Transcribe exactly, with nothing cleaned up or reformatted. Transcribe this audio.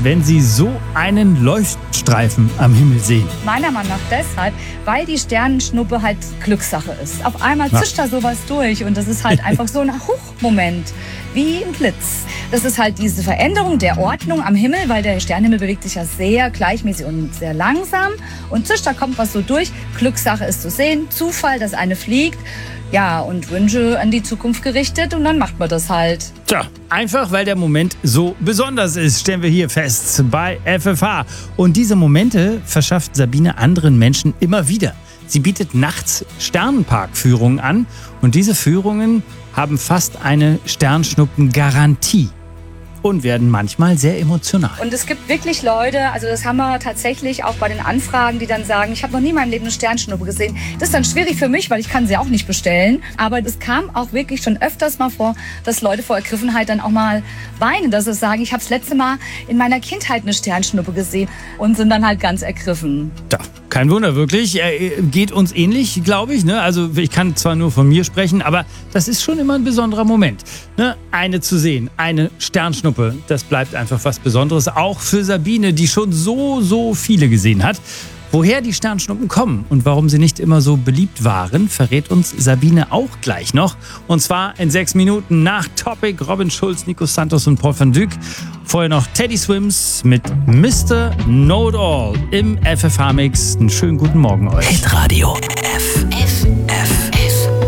wenn Sie so einen Leuchtstreifen am Himmel sehen? Meiner Meinung nach deshalb, weil die Sternenschnuppe halt Glückssache ist. Auf einmal Ja. zischt da sowas durch und das ist halt einfach so ein Huch-Moment, wie ein Blitz. Das ist halt diese Veränderung der Ordnung am Himmel, weil der Sternenhimmel bewegt sich ja sehr gleichmäßig und sehr langsam. Und zischt, da kommt was so durch. Glückssache ist zu sehen, Zufall, dass eine fliegt. Ja, und Wünsche an die Zukunft gerichtet und dann macht man das halt. Tja, einfach weil der Moment so besonders ist, stellen wir hier fest bei F F H. Und diese Momente verschafft Sabine anderen Menschen immer wieder. Sie bietet nachts Sternenparkführungen an und diese Führungen haben fast eine Sternschnuppengarantie und werden manchmal sehr emotional. Und es gibt wirklich Leute, also das haben wir tatsächlich auch bei den Anfragen, die dann sagen, ich habe noch nie in meinem Leben eine Sternschnuppe gesehen. Das ist dann schwierig für mich, weil ich kann sie auch nicht bestellen. Aber es kam auch wirklich schon öfters mal vor, dass Leute vor Ergriffenheit dann auch mal weinen, dass sie sagen, ich habe das letzte Mal in meiner Kindheit eine Sternschnuppe gesehen und sind dann halt ganz ergriffen. Tja, kein Wunder, wirklich. Äh, Geht uns ähnlich, glaube ich. Ne? Also ich kann zwar nur von mir sprechen, aber das ist schon immer ein besonderer Moment. Ne? Eine zu sehen, eine Sternschnuppe, das bleibt einfach was Besonderes. Auch für Sabine, die schon so, so viele gesehen hat. Woher die Sternschnuppen kommen und warum sie nicht immer so beliebt waren, verrät uns Sabine auch gleich noch. Und zwar in sechs Minuten nach Topic. Robin Schulz, Nico Santos und Paul van Dyk. Vorher noch Teddy Swims mit Mister Know It All im F F H-Mix. Einen schönen guten Morgen euch. Hitradio F F F